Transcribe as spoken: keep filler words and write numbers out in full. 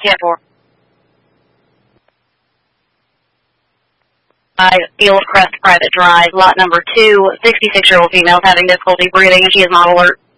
ten four. Field Crest Private Drive, lot number two, sixty-six-year-old female is having difficulty breathing and she is not alert.